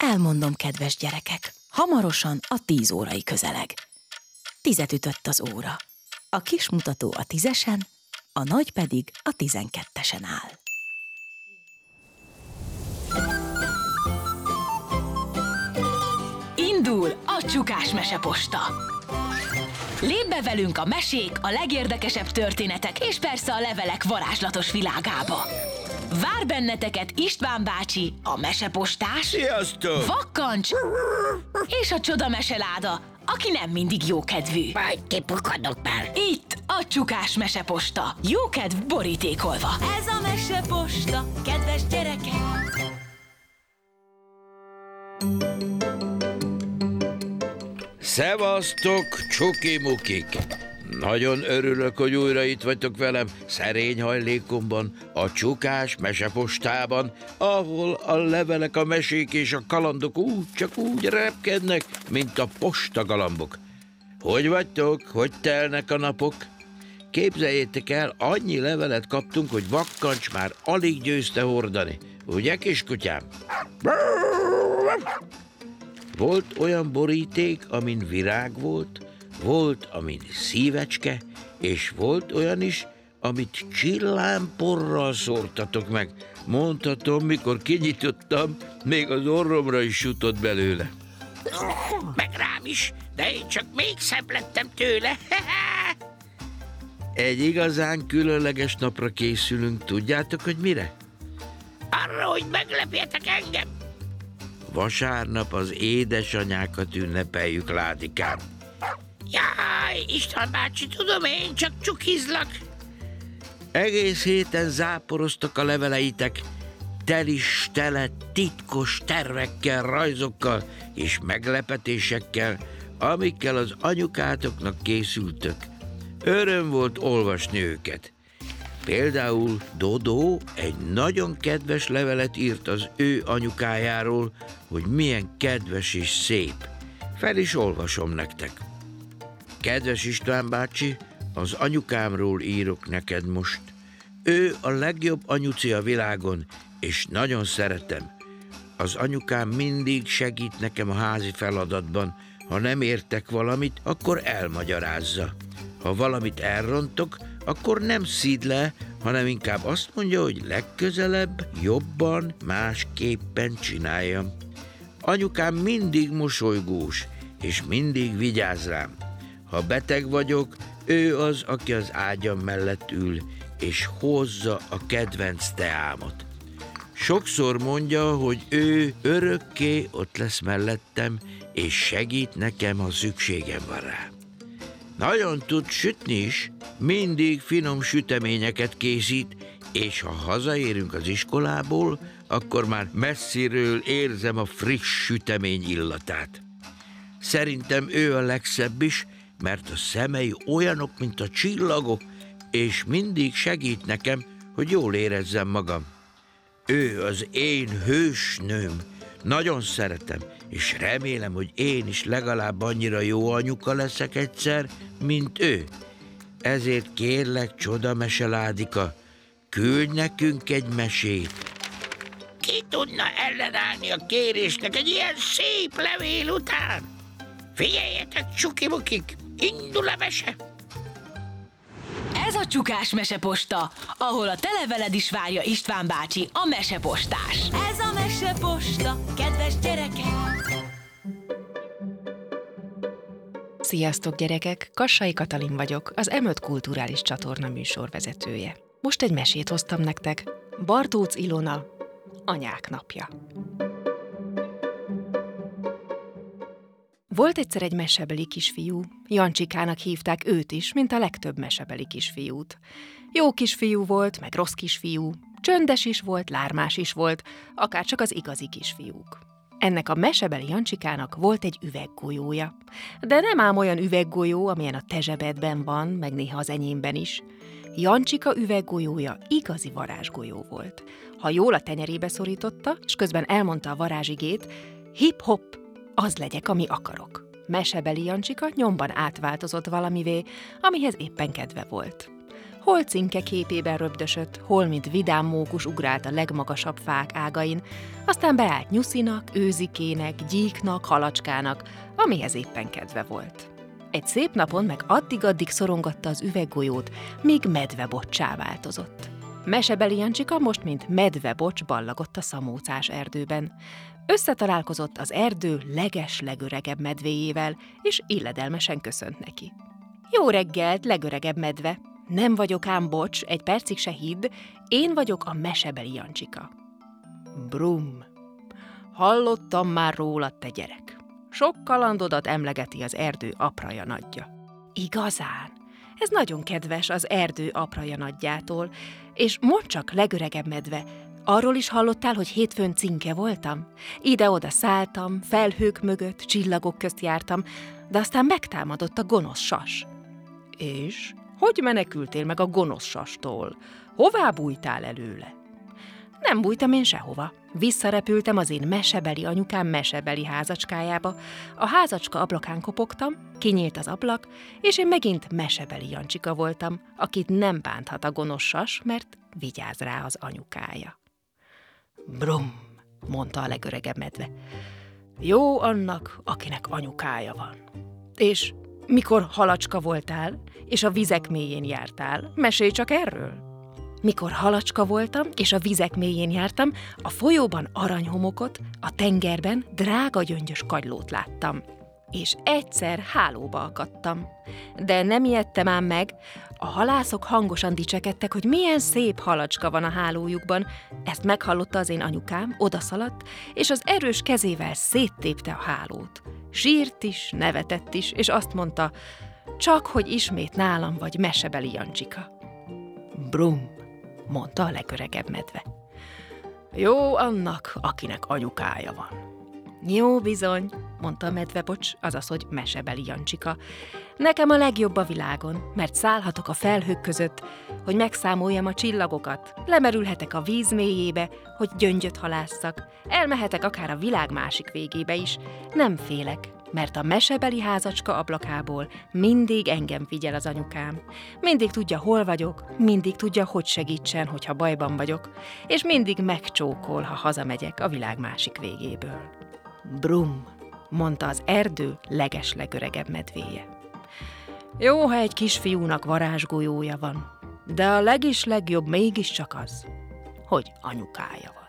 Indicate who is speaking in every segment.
Speaker 1: Elmondom, kedves gyerekek, hamarosan a 10 órai közeleg. 10 ütött az óra. A kis mutató a 10-esen, a nagy pedig a 12-esen áll. Indul a Csukás Meseposta! Lépj be velünk a mesék, a legérdekesebb történetek és persze a levelek varázslatos világába. Vár benneteket István bácsi, a mesepostás,
Speaker 2: Sziasztok!
Speaker 1: Vakkancs és a csoda meseláda, aki nem mindig jókedvű.
Speaker 3: Majd kipukadok már.
Speaker 1: Itt a Csukás Meseposta, jókedv borítékolva. Ez a Meseposta, kedves gyerekek!
Speaker 2: Szevasztok, csuki-mukik! Nagyon örülök, hogy újra itt vagytok velem szerény hajlékomban, a Csukás Mesepostában, ahol a levelek, a mesék és a kalandok csak úgy repkednek, mint a postagalambok. Hogy vagytok? Hogy telnek a napok? Képzeljétek el, annyi levelet kaptunk, hogy Vakkancs már alig győzte hordani. Ugye, kiskutyám? Volt olyan boríték, amin virág volt, volt, amin szívecske, és volt olyan is, amit csillámporral szórtatok meg. Mondhatom, mikor kinyitottam, még az orromra is jutott belőle.
Speaker 3: Meg rám is, de én csak még szebb lettem tőle.
Speaker 2: Egy igazán különleges napra készülünk, tudjátok, hogy mire?
Speaker 3: Arra, hogy meglepjetek engem.
Speaker 2: Vasárnap az édesanyákat ünnepeljük, Ládikám.
Speaker 3: Jaj, István bácsi, tudom, én csak csukizlak.
Speaker 2: Egész héten záporoztak a leveleitek, tele titkos tervekkel, rajzokkal és meglepetésekkel, amikkel az anyukátoknak készültök. Öröm volt olvasni őket. Például Dodó egy nagyon kedves levelet írt az ő anyukájáról, hogy milyen kedves és szép. Fel is olvasom nektek. Kedves István bácsi, az anyukámról írok neked most. Ő a legjobb anyuci a világon, és nagyon szeretem. Az anyukám mindig segít nekem a házi feladatban. Ha nem értek valamit, akkor elmagyarázza. Ha valamit elrontok, akkor nem szíd le, hanem inkább azt mondja, hogy legközelebb, jobban, másképpen csináljam. Anyukám mindig mosolygós, és mindig vigyáz rám. Ha beteg vagyok, ő az, aki az ágyam mellett ül, és hozza a kedvenc teámat. Sokszor mondja, hogy ő örökké ott lesz mellettem, és segít nekem, ha szükségem van rá. Nagyon tud sütni is, mindig finom süteményeket készít, és ha hazaérünk az iskolából, akkor már messziről érzem a friss sütemény illatát. Szerintem ő a legszebb is, mert a szemei olyanok, mint a csillagok, és mindig segít nekem, hogy jól érezzem magam. Ő az én hősnőm, nagyon szeretem, és remélem, hogy én is legalább annyira jó anyuka leszek egyszer, mint ő. Ezért kérlek, csoda meseládika, küldj nekünk egy mesét.
Speaker 3: Ki tudna ellenállni a kérésnek egy ilyen szép levél után? Figyeljetek, csukimukik, indul a mese!
Speaker 1: Ez a Csukás Meseposta, ahol a te leveled is várja István bácsi, a mesepostás. Ez a Meseposta, kedves gyerekek!
Speaker 4: Sziasztok, gyerekek! Kassai Katalin vagyok, az M5 kulturális csatorna műsorvezetője. Most egy mesét hoztam nektek. Bartócz Ilona, Anyák napja. Volt egyszer egy mesebeli kisfiú. Jancsikának hívták őt is, mint a legtöbb mesebeli kisfiút. Jó kisfiú volt, meg rossz kisfiú. Csöndes is volt, lármás is volt, akárcsak az igazi kisfiúk. Ennek a mesebeli Jancsikának volt egy üveggolyója. De nem ám olyan üveggolyó, amilyen a te zsebedben van, meg néha az enyémben is. Jancsika üveggolyója igazi varázsgolyó volt. Ha jól a tenyerébe szorította, és közben elmondta a varázsigét, hip-hop, az legyek, ami akarok. Mesebeli Jancsika nyomban átváltozott valamivé, amihez éppen kedve volt. Hol cinke képében röpdösött, hol mint vidám mókus ugrált a legmagasabb fák ágain, aztán beállt nyuszinak, őzikének, gyíknak, halacskának, amihez éppen kedve volt. Egy szép napon meg addig-addig szorongatta az üveggolyót, míg medvebocsá változott. Mesebeli Jancsika most, mint medvebocs ballagott a szamócás erdőben. Összetalálkozott az erdő leges-legöregebb medvéjével, és illedelmesen köszönt neki. Jó reggelt, legöregebb medve! Nem vagyok ám bocs, egy percig se hidd, én vagyok a Mesebeli Jancsika. Brum! Hallottam már rólad, te gyerek. Sok kalandodat emlegeti az erdő apraja nagyja. Igazán? Ez nagyon kedves az erdő apraja nagyjától, és mondd csak, legöregebb medve, arról is hallottál, hogy hétfőn cinke voltam? Ide-oda szálltam, felhők mögött, csillagok közt jártam, de aztán megtámadott a gonosz sas. És? Hogy menekültél meg a gonosz sastól? Hová bújtál előle? Nem bújtam én sehova. Visszarepültem az én mesebeli anyukám mesebeli házacskájába, a házacska ablakán kopogtam, kinyílt az ablak, és én megint Mesebeli Jancsika voltam, akit nem bánthat a gonosz sas, mert vigyáz rá az anyukája. Brum, mondta a legöregebb medve. Jó annak, akinek anyukája van. És mikor halacska voltál, és a vizek mélyén jártál, mesélj csak erről. Mikor halacska voltam, és a vizek mélyén jártam, a folyóban aranyhomokot, a tengerben drága gyöngyös kagylót láttam. És egyszer hálóba akadtam. De nem ijedtem ám meg, a halászok hangosan dicsekedtek, hogy milyen szép halacska van a hálójukban. Ezt meghallotta az én anyukám, odaszaladt, és az erős kezével széttépte a hálót. Sírt is, nevetett is, és azt mondta, csak hogy ismét nálam vagy Mesebeli Jancsika. Brum, mondta a legöregebb medve. Jó annak, akinek anyukája van. Jó bizony, mondta a medvebocs, azaz, hogy Mesebeli Jancsika. Nekem a legjobb a világon, mert szállhatok a felhők között, hogy megszámoljam a csillagokat, lemerülhetek a víz mélyébe, hogy gyöngyöt halásszak, elmehetek akár a világ másik végébe is. Nem félek, mert a mesebeli házacska ablakából mindig engem figyel az anyukám. Mindig tudja, hol vagyok, mindig tudja, hogy segítsen, hogyha bajban vagyok, és mindig megcsókol, ha hazamegyek a világ másik végéből. Brum, mondta az erdő legeslegöregebb medvéje. Jó, ha egy kisfiúnak varázsgolyója van, de a legjobb mégiscsak az, hogy anyukája van.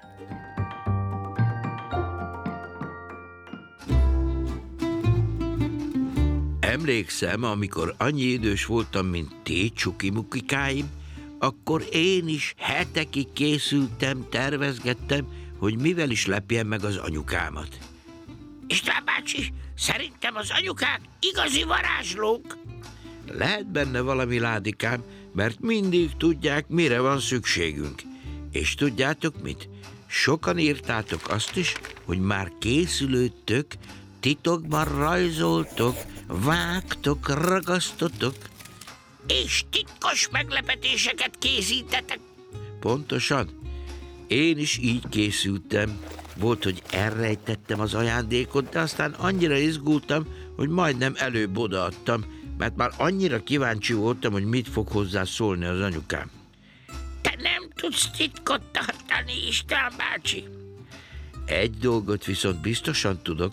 Speaker 2: Emlékszem, amikor annyi idős voltam, mint ti, csukimukikáim, akkor én is hetekig készültem, tervezgettem, hogy mivel is lepjem meg az anyukámat.
Speaker 3: István bácsi, szerintem az anyukák igazi varázslók.
Speaker 2: Lehet benne valami, Ládikám, mert mindig tudják, mire van szükségünk. És tudjátok mit? Sokan írtátok azt is, hogy már készülődtök, titokban rajzoltok, vágtok, ragasztotok.
Speaker 3: És titkos meglepetéseket készítetek.
Speaker 2: Pontosan. Én is így készültem. Volt, hogy elrejtettem az ajándékot, de aztán annyira izgultam, hogy majdnem előbb odaadtam, mert már annyira kíváncsi voltam, hogy mit fog hozzá szólni az anyukám.
Speaker 3: Te nem tudsz titkot tartani, István bácsi.
Speaker 2: Egy dolgot viszont biztosan tudok.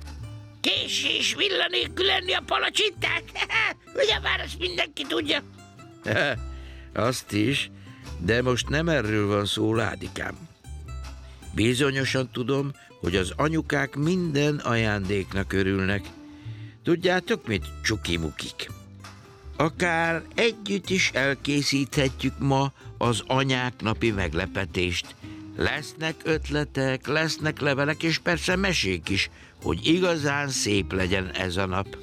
Speaker 3: Késés villanélkül lenni a palacsinták? Ugye már ezt mindenki tudja.
Speaker 2: Azt is, de most nem erről van szó, Ládikám. Bizonyosan tudom, hogy az anyukák minden ajándéknak örülnek. Tudjátok mit, csukimukik? Akár együtt is elkészíthetjük ma az anyák napi meglepetést. Lesznek ötletek, lesznek levelek, és persze mesék is, hogy igazán szép legyen ez a nap.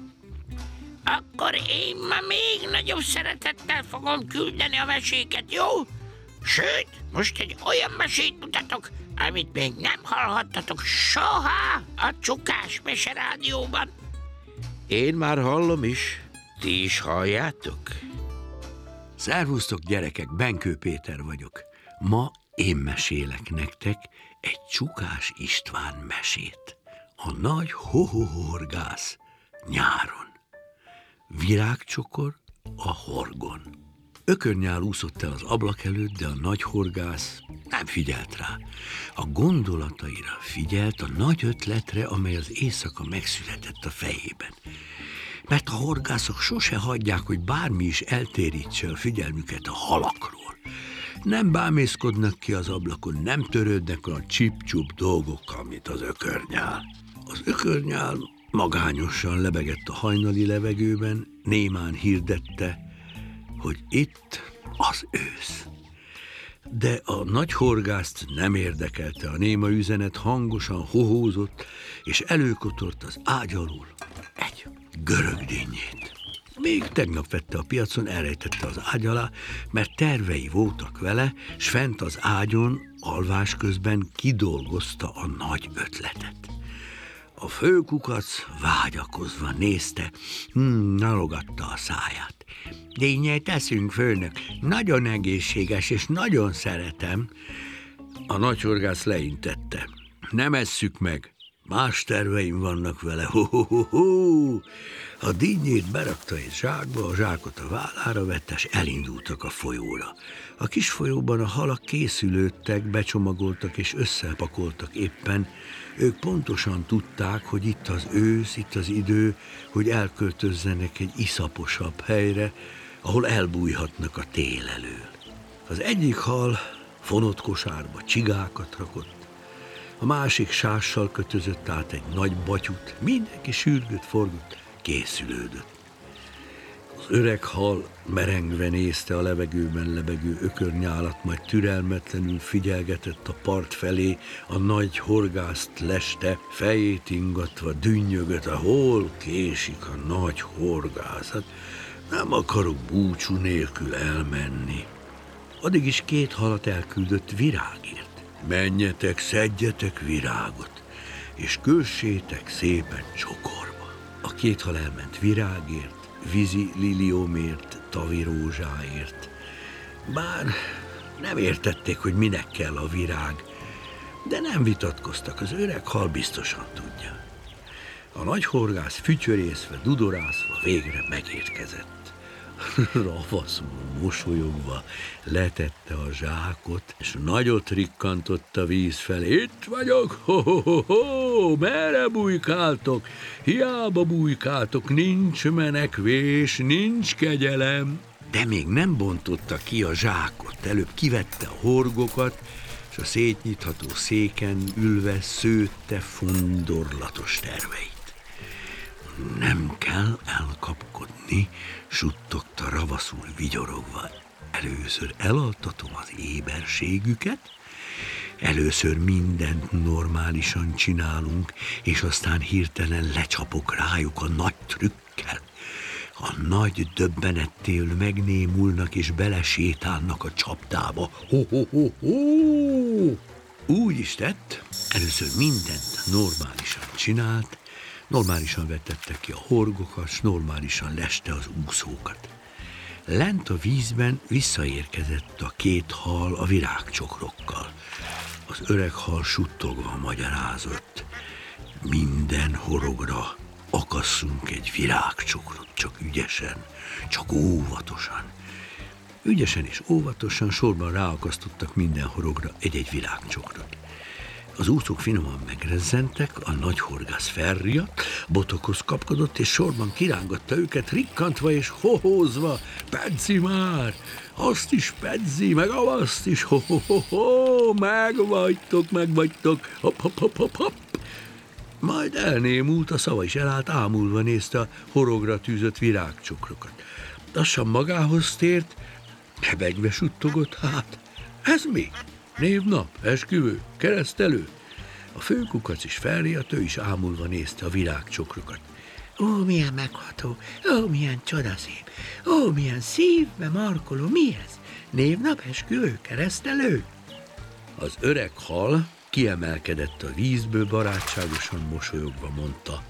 Speaker 3: Akkor én ma még nagyobb szeretettel fogom küldeni a meséket, jó? Sőt, most egy olyan mesét mutatok, amit még nem hallhattatok soha a Csukás Meserádióban.
Speaker 2: Én már hallom is. Ti is halljátok?
Speaker 5: Szervusztok, gyerekek, Benkő Péter vagyok. Ma én mesélek nektek egy Csukás István mesét. A nagy hohohorgász nyáron. Virágcsokor a horgon. Ökörnyál úszott el az ablak előtt, de a nagy horgász nem figyelt rá. A gondolataira figyelt, a nagy ötletre, amely az éjszaka megszületett a fejében. Mert a horgászok sose hagyják, hogy bármi is eltérítse a figyelmüket a halakról. Nem bámészkodnak ki az ablakon, nem törődnek a csip-csup dolgokkal, mint az ökörnyál. Az ökörnyál magányosan lebegett a hajnali levegőben, némán hirdette, hogy itt az ősz. De a nagy horgászt nem érdekelte a néma üzenet, hangosan hohózott, és előkotort az ágy alól egy görög dinnyét. Még tegnap vette a piacon, elrejtette az ágy alá, mert tervei voltak vele, s fent az ágyon, alvás közben kidolgozta a nagy ötletet. A főkukac vágyakozva nézte, nyalogatta a száját. Dinnyét eszünk, főnök, nagyon egészséges, és nagyon szeretem. A nagy horgász leintette. Nem esszük meg, más terveim vannak vele. Ho-ho-ho-ho! A dinnyét berakta egy zsákba, a zsákot a vállára vette, és elindultak a folyóra. A kis folyóban a halak készülődtek, becsomagoltak és összepakoltak éppen. Ők pontosan tudták, hogy itt az ősz, itt az idő, hogy elköltözzenek egy iszaposabb helyre, ahol elbújhatnak a tél elől. Az egyik hal fonott kosárba csigákat rakott, a másik sással kötözött át egy nagy batyut, mindenki sürgött, forgott, készülődött. Az öreg hal merengve nézte a levegőben lebegő ökörnyálat, majd türelmetlenül figyelgetett a part felé, a nagy horgászt leste, fejét ingatva dünnyögött, hol késik a nagy horgász. Hát nem akarok búcsú nélkül elmenni. Addig is 2 halat elküldött virágért. Menjetek, szedjetek virágot, és kössétek szépen csokorba. A 2 hal elment virágért, vízi liliomért, tavi rózsáért. Bár nem értették, hogy minek kell a virág, de nem vitatkoztak, az öreg hal biztosan tudja. A nagy horgász fütyörészve, dudorászva végre megérkezett. Ravaszul mosolyogva letette a zsákot, és nagyot rikkantott a víz felé. Itt vagyok, ho-ho-ho-ho, merre bujkáltok? Hiába bujkáltok, nincs menekvés, nincs kegyelem. De még nem bontotta ki a zsákot, előbb kivette a horgokat, és a szétnyitható széken ülve szőtte fundorlatos terveit. Nem kell elkapkodni, suttogta ravaszul vigyorogva. Először elaltatom az éberségüket, először mindent normálisan csinálunk, és aztán hirtelen lecsapok rájuk a nagy trükkel. A nagy döbbenettől megnémulnak és belesétálnak a csapdába. Ho-ho-ho-ho! Úgy is tett, először mindent normálisan csinált, normálisan vetette ki a horgokat, s normálisan leste az úszókat. Lent a vízben visszaérkezett a 2 hal a virágcsokrokkal. Az öreg hal suttogva magyarázott. Minden horogra akasszunk egy virágcsokrot, csak ügyesen, csak óvatosan. Ügyesen és óvatosan sorban ráakasztottak minden horogra egy-egy virágcsokrot. Az úszók finoman megrezzentek, a nagy horgász felriadt, botokhoz kapkodott, és sorban kirángatta őket, rikkantva és hohózva. Pedzi már! Azt is pedzi, meg azt is, ho-ho-ho-ho, megvagytok, hop-hop-hop-hop-hop. Majd elnémult, a szava is elállt, ámulva nézte a horogra tűzött virágcsokrokat. Lassan magához tért, hebegve suttogott, hát, ez mi? Névnap, esküvő, keresztelő. A főkukac is felriadt, ő is ámulva nézte a virágcsokrokat.
Speaker 3: Ó, milyen megható, ó, milyen csodaszép, ó, milyen szívbe markoló, mi ez? Névnap, esküvő, keresztelő?
Speaker 5: Az öreg hal kiemelkedett a vízből, barátságosan mosolyogva mondta.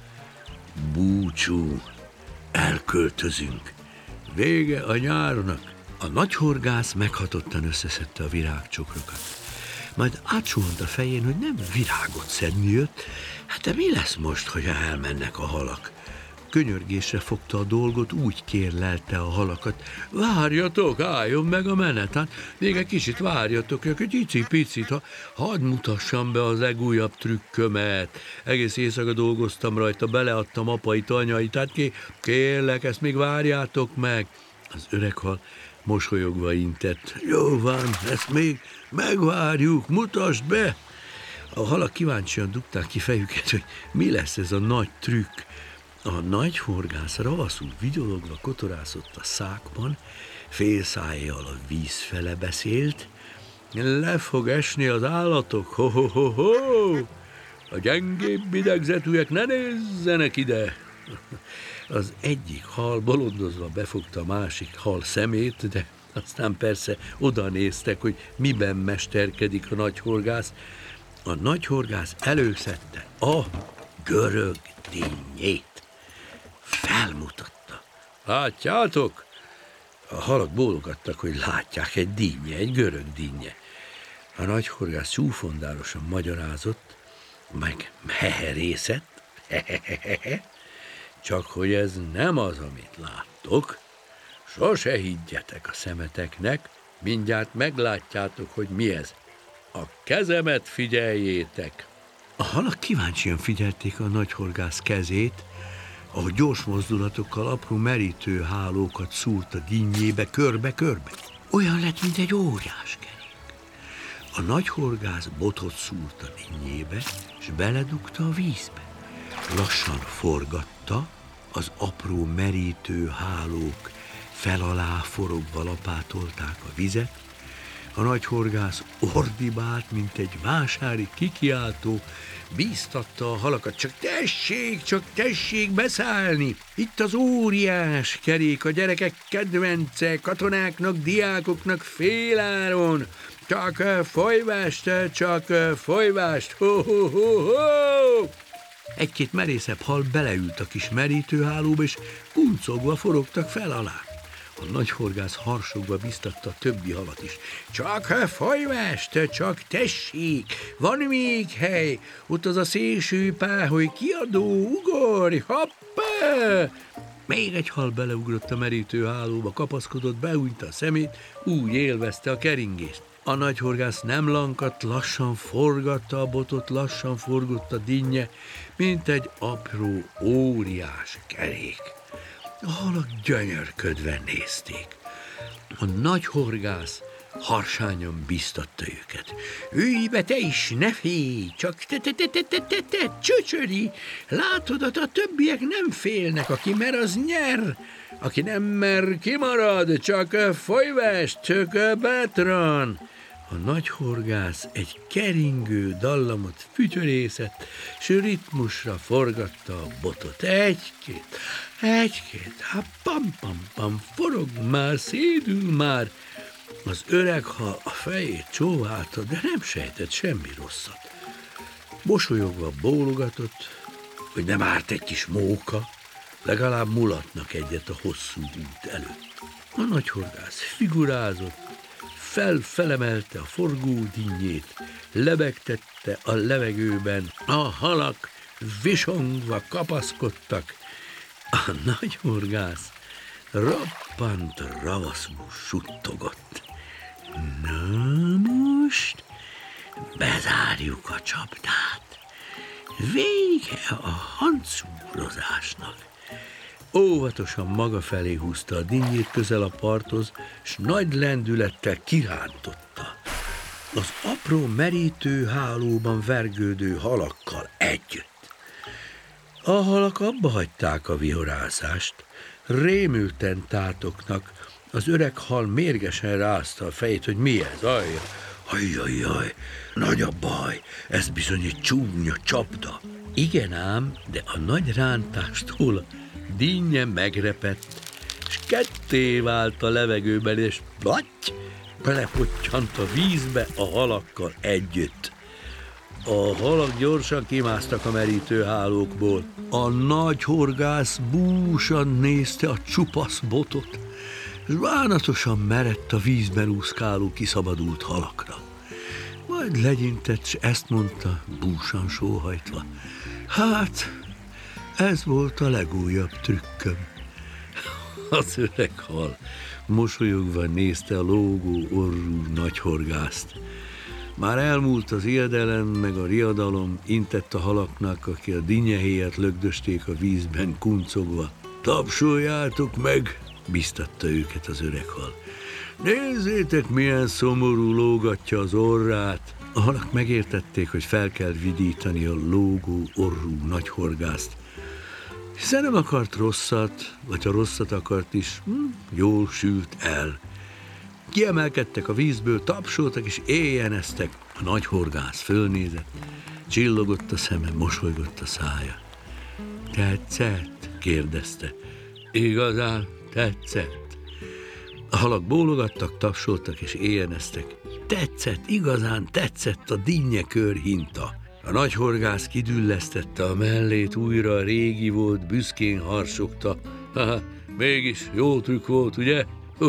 Speaker 5: Búcsú, elköltözünk. Vége a nyárnak. A nagy horgász meghatottan összeszedte a virágcsokrokat. Majd átsuhant a fején, hogy nem virágot szedni jött. Hát de mi lesz most, hogyha elmennek a halak? könyörgésre fogta a dolgot, úgy kérlelte a halakat. Várjatok, álljon meg a menet, hát még egy kicsit várjatok, egy icipicit, hadd mutassam be az legújabb trükkömet. Egész éjszaka dolgoztam rajta, beleadtam apait, anyait, hát kérlek, ezt még várjátok meg. Az öreg hal mosolyogva intett. Jó van, ezt még megvárjuk, mutasd be! A halak kíváncsian dugták ki fejüket, hogy mi lesz ez a nagy trükk. A nagy horgász ravaszul vigyorogva kotorászott a szákban, félszájjal a víz fele beszélt. Le fog esni az állatok, ho-ho-ho-ho! A gyengébb idegzetűek ne nézzenek ide! Az egyik hal bolondozva befogta a másik hal szemét, de aztán persze oda néztek, hogy miben mesterkedik a nagyhorgász. A nagyhorgász előszedte a görög dinnyét. Felmutatta. Látjátok? A halak bólogattak, hogy látják, egy dinnye, egy görög dinnye. A nagyhorgász csúfondárosan magyarázott, meg heherészett, csak hogy ez nem az, amit láttok. Sose higgyetek a szemeteknek, mindjárt meglátjátok, hogy mi ez. A kezemet figyeljétek! A halak kíváncsian figyelték a nagyhorgász kezét, ahogy gyors mozdulatokkal apró merítő hálókat szúrt a dinnyébe körbe-körbe. Olyan lett, mint egy óriás kerék. A nagyhorgász botot szúrt a dinnyébe, és beledugta a vízbe. Lassan forgatta, az apró merítő hálók felalá forogva lapátolták a vizet. A nagyhorgász ordibált, mint egy vásári kikiáltó, bíztatta a halakat, csak tessék beszállni. Itt az óriás kerék, a gyerekek kedvence, katonáknak, diákoknak féláron. Csak folyvást, ho-ho-ho-ho! Egy-két merészebb hal beleült a kis merítőhálóba, és kuncogva forogtak fel alá. A nagyhorgász harsogva biztatta a többi halat is. Csak folyvást, csak tessék, van még hely, ott az a szélső páholy, kiadó, ugorj, hoppá! Még egy hal beleugrott a merítőhálóba, kapaszkodott, beújta a szemét, úgy élvezte a keringést. A nagyhorgász nem lankadt, lassan forgatta a botot, lassan forgott a dinnye, mint egy apró, óriás kerék. A halak gyönyörködve nézték. A nagyhorgász harsányan biztatta őket. Ülj be te is, ne félj, csak te, csöcsöri. Látod, a többiek nem félnek, aki mer, az nyer. Aki nem mer, kimarad, csak folyvást, csak bátran. A nagyhorgász egy keringő dallamot fütyörészett, s ritmusra forgatta a botot. Egy-két, pam-pam-pam, forog már, szédül már. Az öreg hal a fejét csóválta, de nem sejtett semmi rosszat. Mosolyogva bólogatott, hogy nem árt egy kis móka, legalább mulatnak egyet a hosszú út előtt. A nagyhorgász figurázott, felemelte a forgó dinnyét, lebegtette a levegőben, a halak visongva kapaszkodtak. A nagyhorgász roppant ravaszul suttogott. Na most bezárjuk a csapdát. Vége a hancúrozásnak. Óvatosan maga felé húzta a dinnyét közel a parthoz, s nagy lendülettel kirántotta. Az apró merítő hálóban vergődő halakkal együtt. A halak abba hagyták a vihorázást, rémülten tátoknak. Az öreg hal mérgesen rázta a fejét, hogy mi ez, ajjajjaj, nagy a baj, ez bizony egy csúnya csapda. Igen ám, de a nagy rántástól a dinnye megrepett, és ketté vált a levegőben, és belepottyant a vízbe a halakkal együtt. A halak gyorsan kimásztak a merítőhálókból. A nagyhorgász búsan nézte a csupasz botot, és bánatosan merett a vízben úszkáló kiszabadult halakra. Majd legyintett, s ezt mondta, búsan sóhajtva. Hát, Ez volt a legújabb trükköm. Az öreg hal mosolyogva nézte a lógó orrú nagyhorgászt. Már elmúlt az ijedelem meg a riadalom, intett a halaknak, aki a dinnyehéjat lögdösték a vízben kuncogva. Tapsoljátok meg, biztatta őket az öreg hal. Nézzétek, milyen szomorú lógatja az orrát. A halak megértették, hogy fel kell vidítani a lógó orrú nagyhorgászt, hiszen nem akart rosszat, vagy ha rosszat akart is, jól sült el. Kiemelkedtek a vízből, tapsoltak és éjjeneztek. A nagyhorgász fölnézett, csillogott a szeme, mosolygott a szája. Tetszett? kérdezte. Igazán tetszett. A halak bólogattak, tapsoltak és éjjeneztek. Tetszett, igazán tetszett a dinnyekör hinta. A nagyhorgász kidüllesztette a mellét, újra régi volt, büszkén harsogta. Mégis jó trükk volt, ugye?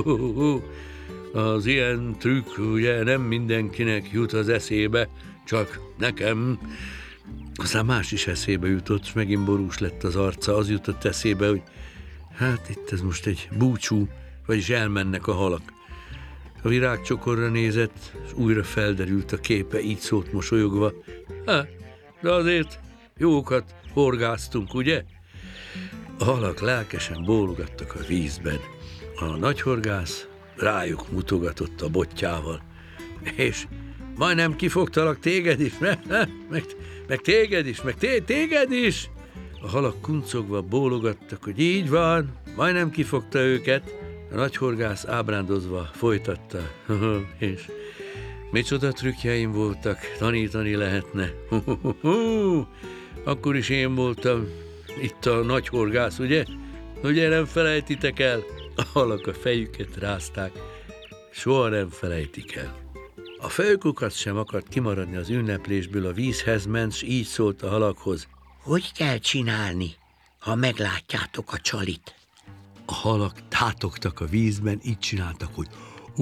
Speaker 5: Az ilyen trükk ugye nem mindenkinek jut az eszébe, csak nekem. Aztán más is eszébe jutott, és megint borús lett az arca. Az jutott eszébe, hogy hát itt ez most egy búcsú, vagyis elmennek a halak. A virágcsokorra nézett, és újra felderült a képe, így szólt mosolyogva. De azért jókat horgáztunk, ugye? A halak lelkesen bólogattak a vízben. A nagyhorgász rájuk mutogatott a botjával. És majdnem kifogtalak téged is, meg téged is, meg téged is. A halak kuncogva bólogattak, hogy így van, majdnem kifogta őket. A nagyhorgász ábrándozva folytatta, és micsoda trükkjeim voltak, tanítani lehetne. Akkor is én voltam itt a nagyhorgász, ugye? Ugye nem felejtitek el? A halak a fejüket rázták, soha nem felejtik el. A főkukac sem akart kimaradni az ünneplésből, a vízhez ment, s így szólt a halakhoz.
Speaker 3: Hogy kell csinálni, ha meglátjátok a csalit?
Speaker 5: A halak tátogtak a vízben, így csináltak, hogy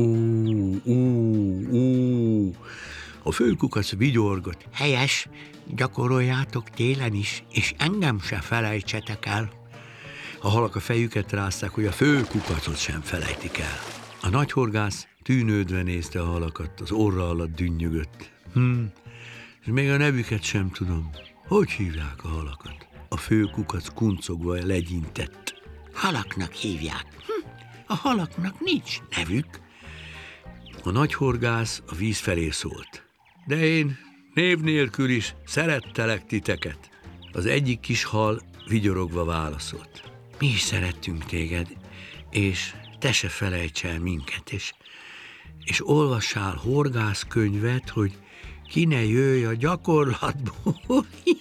Speaker 5: A főkukac vigyorgott.
Speaker 3: Helyes, gyakoroljátok télen is, és engem se felejtsetek el.
Speaker 5: A halak a fejüket rázták, hogy a főkukacot sem felejtik el. A nagyhorgász tűnődve nézte a halakat, az orra alatt dünnyögött. És még a nevüket sem tudom. Hogy hívják a halakat? A főkukac kuncogva legyintett.
Speaker 3: Halaknak hívják. A halaknak nincs nevük.
Speaker 5: A nagyhorgász a víz felé szólt. De én név nélkül is szerettelek titeket. Az egyik kis hal vigyorogva válaszolt. Mi is szerettünk téged, és te se felejts el minket, és olvassál horgászkönyvet, hogy ki ne jöjj a gyakorlatból.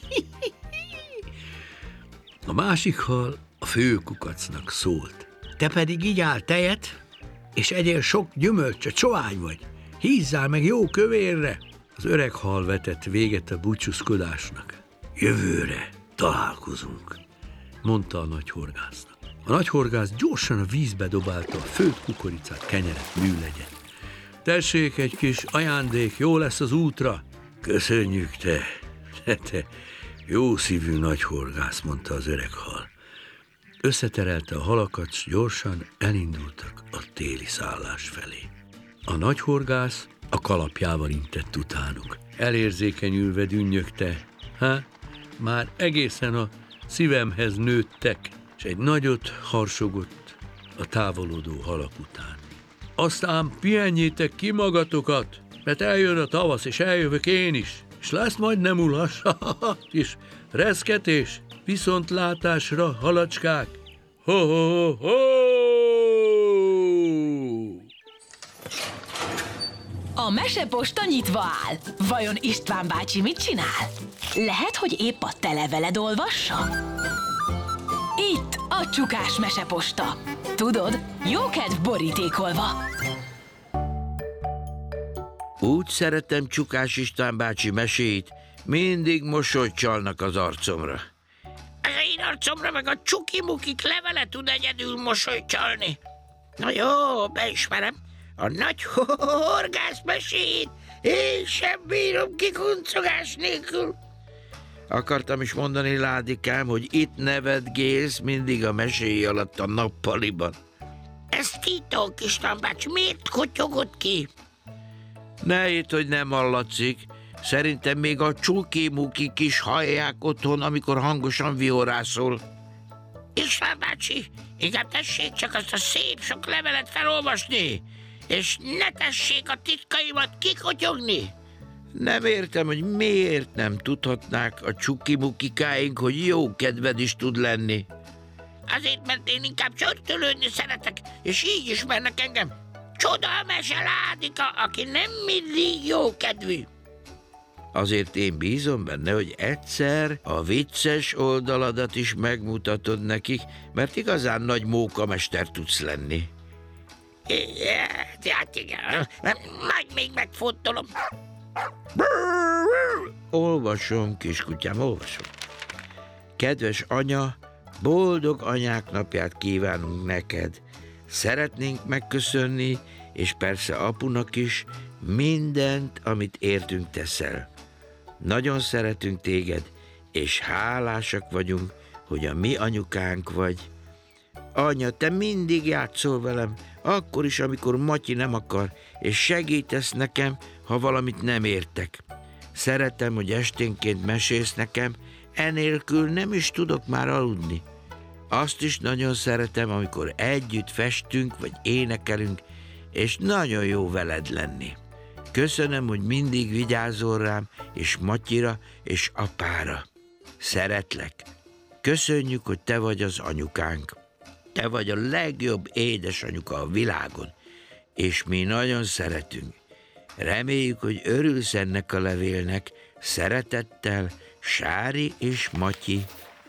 Speaker 5: A másik hal a főkukacnak szólt. Te pedig igyál tejet, és egyél sok gyümölcsöt, sovány vagy. Hízzál meg jó kövérre. Az öreg hal vetett véget a búcsúzkodásnak. Jövőre találkozunk, mondta a nagyhorgásznak. A nagyhorgász gyorsan a vízbe dobálta a főtt kukoricát, kenyeret, műlegyet. Tessék, egy kis ajándék, jó lesz az útra. Köszönjük, te jó szívű nagyhorgász, mondta az öreg hal. Összeterelte a halakat, s gyorsan elindultak a téli szállás felé. A nagyhorgász a kalapjával intett utánuk. Elérzékenyülve dünnyögte. Már egészen a szívemhez nőttek, és egy nagyot harsogott a távolodó halak után. Aztán pihenjétek ki magatokat, mert eljön a tavasz, és eljövök én is, és lesz majd nemulas, és reszketés, viszontlátásra, halacskák. Ho-ho-ho-ho!
Speaker 1: A meseposta nyitva áll. Vajon István bácsi mit csinál? Lehet, hogy épp a te leveled olvassa? Itt a Csukás meseposta. Tudod, jókedv borítékolva.
Speaker 2: Úgy szeretem Csukás István bácsi meséit, mindig mosolyt csalnak az arcomra.
Speaker 3: Az én arcomra meg a csuki-mukik levele tud egyedül mosolyt csalni. Na jó, beismerem. A nagy horgász mesét én sem bírom kikuncogás nélkül.
Speaker 2: Akartam is mondani, Ládikám, hogy itt nevetgélsz mindig a meséi alatt a nappaliban.
Speaker 3: Ez titok, István bácsi, miért kotyogott ki?
Speaker 2: Ne hidd, hogy nem hallatszik. Szerintem még a csuki-mukik is hallják otthon, amikor hangosan vihorászol.
Speaker 3: István bácsi, inkább tessék csak azt a szép sok levelet felolvasni, és ne tessék a titkaimat kikotyogni.
Speaker 2: Nem értem, hogy miért nem tudhatnák a csuki-mukikáink, hogy jó kedved is tud lenni.
Speaker 3: Azért, mert én inkább csörtölődni szeretek, és így ismernek engem. Csoda a mese Ládika, aki nem mindig jó kedvű.
Speaker 2: Azért én bízom benne, hogy egyszer a vicces oldaladat is megmutatod nekik, mert igazán nagy mókamester tudsz lenni.
Speaker 3: Hát igen, majd még megfontolom.
Speaker 2: Olvasom, kiskutyám, olvasom. Kedves anya, boldog anyák napját kívánunk neked. Szeretnénk megköszönni, és persze apunak is, mindent, amit értünk teszel. Nagyon szeretünk téged, és hálásak vagyunk, hogy a mi anyukánk vagy. Anya, te mindig játszol velem, akkor is, amikor Matyi nem akar, és segítesz nekem, ha valamit nem értek. Szeretem, hogy esténként mesélsz nekem, enélkül nem is tudok már aludni. Azt is nagyon szeretem, amikor együtt festünk, vagy énekelünk, és nagyon jó veled lenni. Köszönöm, hogy mindig vigyázol rám, és Matyira, és apára. Szeretlek. Köszönjük, hogy te vagy az anyukánk. Te vagy a legjobb édesanyuka a világon, és mi nagyon szeretünk. Reméljük, hogy örülsz ennek a levélnek. Szeretettel, Sári és Matyi.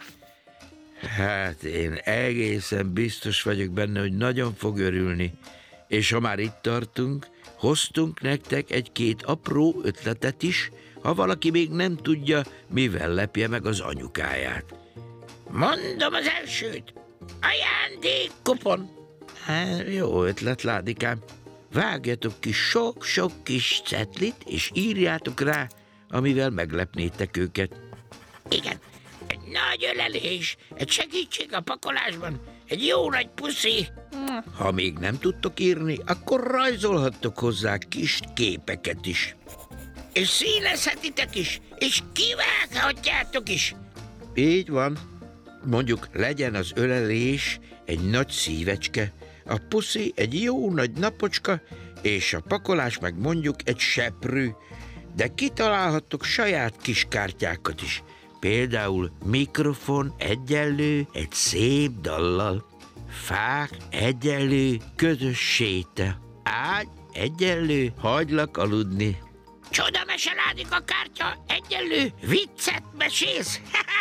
Speaker 2: Hát én egészen biztos vagyok benne, hogy nagyon fog örülni. És ha már itt tartunk, hoztunk nektek egy-két apró ötletet is, ha valaki még nem tudja, mivel lepje meg az anyukáját.
Speaker 3: Mondom az elsőt. Ajándékkupon.
Speaker 2: Hát, jó ötlet, Ládikám. Vágjatok ki sok-sok kis cetlit, és írjátok rá, amivel meglepnétek őket.
Speaker 3: Igen, egy nagy ölelés, egy segítség a pakolásban, egy jó nagy puszi.
Speaker 2: Ha még nem tudtok írni, akkor rajzolhattok hozzá kis képeket is.
Speaker 3: És színezhetitek is, és kivághatjátok is.
Speaker 2: Így van. Mondjuk legyen az ölelés egy nagy szívecske, a puszi egy jó nagy napocska, és a pakolás meg mondjuk egy seprű. De kitalálhattok saját kis kártyákat is. Például mikrofon egyenlő egy szép dallal, fák egyenlő közös séta, ágy egyenlő hagylak aludni.
Speaker 3: Csoda mese Ládika kártya, egyenlő viccet mesélsz.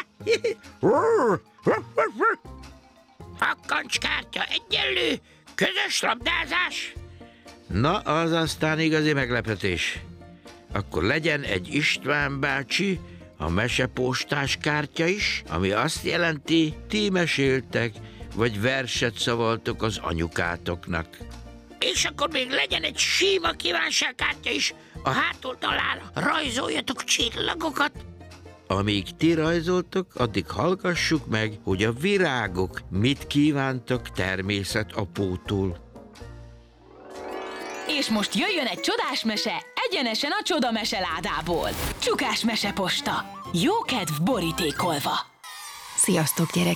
Speaker 3: Fakkancskártya, egyenlő közös labdázás.
Speaker 2: Na, az aztán igazi meglepetés. Akkor legyen egy István bácsi, a mesepostás kártya is, ami azt jelenti, ti meséltek, vagy verset szavaltok az anyukátoknak.
Speaker 3: És akkor még legyen egy sima kívánságkártya is, a hátoldalára rajzoljatok csillagokat.
Speaker 2: Amíg ti rajzoltok, addig hallgassuk meg, hogy a virágok mit kívántak természet apótól.
Speaker 1: És most jöjjön egy csodás mese, egyenesen a csoda meseládából. Csukás meseposta. Jó kedv borítékolva.
Speaker 4: Sziasztok, gyerekek!